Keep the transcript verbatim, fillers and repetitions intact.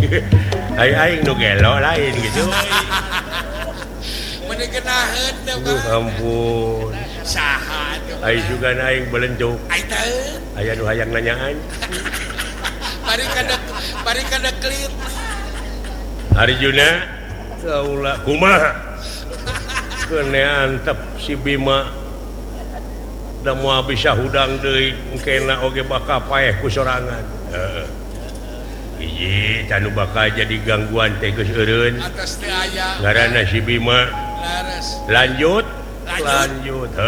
Aing nu gelo lain gitu. Mending kenaheun teh Duh ampun. saha tuh. Aing juga aing belencuk. Ai teu. Aya nu hayang nanyaan. Bari kada bari kada klip. Arjuna kaula kumaha? Kene antep si Bima da moal bisa hudang deui engkena oge bakal paeh ku sorangan. Heeh. Hiji can bakal jadi gangguan teh geus eureun. Atas teh aya. Ngaranna si Bima. Laras. Lanjut. Lanjut. Lanjut.